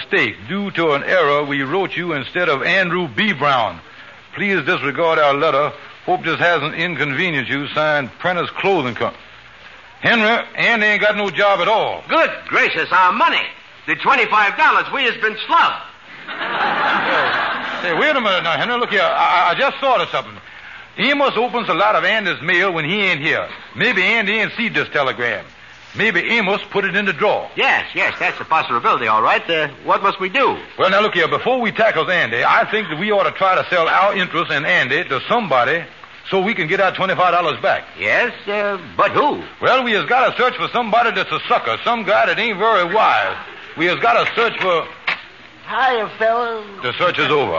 mistake. Due to an error, we wrote you instead of Andrew B. Brown. Please disregard our letter. Hope this hasn't inconvenienced you. Signed, Prentice Clothing Company. Henry, Andy ain't got no job at all. Good gracious, our money. The $25 we has been slugged. Hey, wait a minute now, Henry. Look here. I just thought of something. Amos opens a lot of Andy's mail when he ain't here. Maybe Andy ain't seen this telegram. Maybe Amos put it in the drawer. Yes, that's a possibility, all right. What must we do? Well, now, look here. Before we tackle Andy, I think that we ought to try to sell our interest in Andy to somebody so we can get our $25 back. Yes, but who? Well, we has got to search for somebody that's a sucker, some guy that ain't very wise. We has got to search for... Hiya, fellas. The search is over.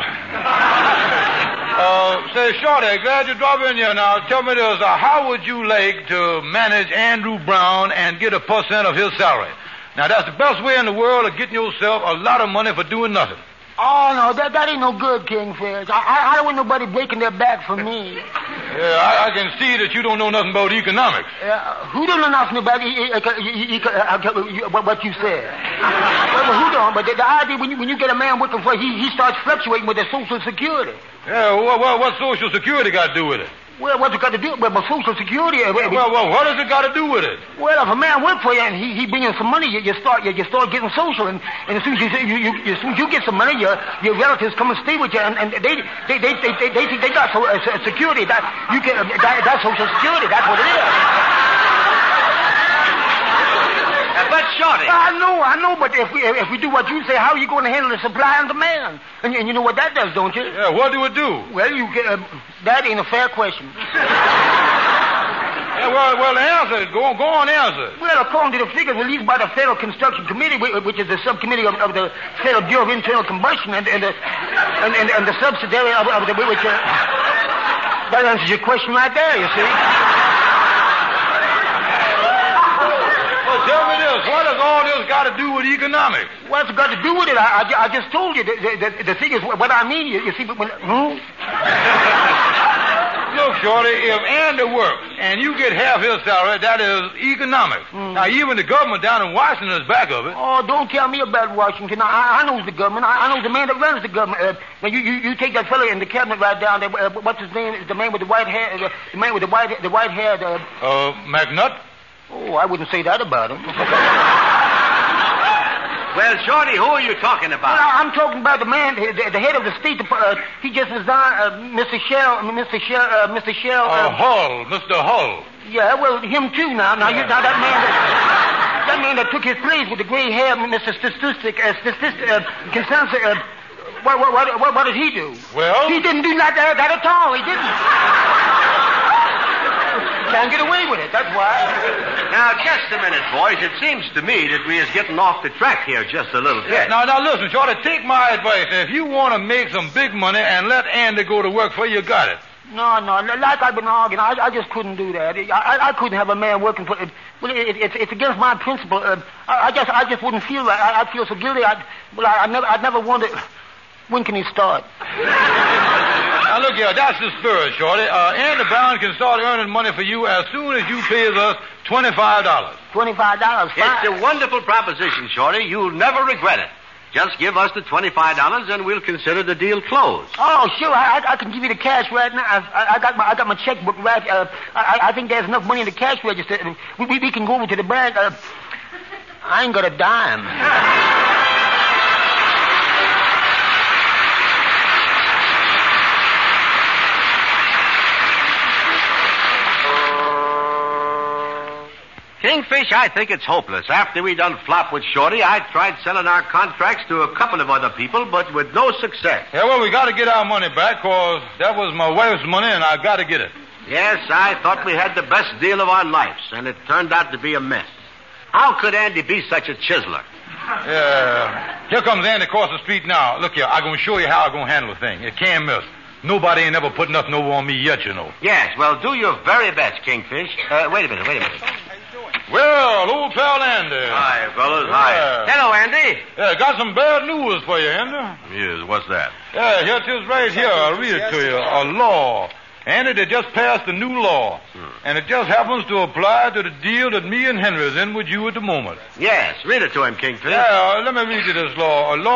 Say, Shorty, glad you dropped in here now. Tell me this, how would you like to manage Andrew Brown and get 1% of his salary? Now, that's the best way in the world of getting yourself a lot of money for doing nothing. Oh, no, that ain't no good, Kingfish. I don't want nobody breaking their back for me. Yeah, I can see that you don't know nothing about economics. Who don't know nothing about what you said? Well, who don't? But the idea when you get a man working for you, he starts fluctuating with the Social Security. Yeah, what Social Security got to do with it? Well, what's it got to do with Social Security? Well, what has it got to do with it? Well, if a man works for you and he bring in some money, you start getting social, and as soon as you get some money, your relatives come and stay with you, and they think they got security. That's Social Security. That's what it is. But Shorty. I know, but if we do what you say, how are you going to handle the supply and demand? And you know what that does, don't you? Yeah, what do it do? Well, that ain't a fair question. Yeah, well, answer it. Go on, answer it. Well, according to the figures released by the Federal Construction Committee, which is the subcommittee of the Federal Bureau of Internal Combustion, and the subsidiary of the which that answers your question right there. You see. Tell me this, what has all this got to do with economics? What's it got to do with it? I just told you. The thing is, what I mean, you see, but Look, Shorty, if Andy works and you get half his salary, that is economics. Now, even the government down in Washington is back of it. Oh, don't tell me about Washington. I know the government. I know the man that runs the government. Now, you take that fellow in the cabinet right down there. What's his name? The man with the white hair. The man with the white hair. McNutt? Oh, I wouldn't say that about him. Well, Shorty, who are you talking about? Well, I'm talking about the man, the head of the State Department. He just resigned, Mr. Shell. Hull, Mr. Hull. Yeah, well, him too now. Now that man that took his place with the gray hair, Mr. Consensus. What did he do? Well, he didn't do that at all. He didn't. Can't get away with it, that's why. Now, just a minute, boys. It seems to me that we is getting off the track here just a little bit. Now, listen, Shorty, take my advice. If you want to make some big money and let Andy go to work for you, got it. No, like I've been arguing, I just couldn't do that. I couldn't have a man working for... Well, it's against my principle. I just wouldn't feel right. I'd feel so guilty. I'd never wonder... When can he start? Now, look here, that's the spirit, Shorty. Andy Brown can start earning money for you as soon as you pay us $25. $25, fine. It's a wonderful proposition, Shorty. You'll never regret it. Just give us the $25 and we'll consider the deal closed. Oh, sure. I can give you the cash right now. I got my checkbook right. I think there's enough money in the cash register. We can go over to the bank. I ain't got a dime. Kingfish, I think it's hopeless. After we done flop with Shorty, I tried selling our contracts to a couple of other people, but with no success. Yeah, well, we got to get our money back, because that was my wife's money, and I got to get it. Yes, I thought we had the best deal of our lives, and it turned out to be a mess. How could Andy be such a chiseler? Yeah. Here comes Andy across the street now. Look here, I'm going to show you how I'm going to handle the thing. It can't miss. Nobody ain't ever put nothing over on me yet, you know. Yes, well, do your very best, Kingfish. Wait a minute. Well, old pal Andy. Hi, fellas. Hi. Hello, Andy. Yeah, got some bad news for you, Andy. Yes, what's that? Yeah, here it is right here. I'll read it to you. A law. Andy, they just passed a new law. And it just happens to apply to the deal that me and Henry's in with you at the moment. Yes, read it to him, Kingfish. Yeah, let me read you this law. A law